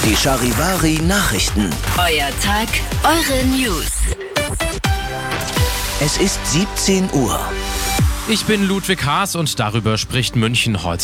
Die Charivari Nachrichten. Euer Tag, eure News. Es ist 17 Uhr. Ich bin Ludwig Haas und darüber spricht München heute.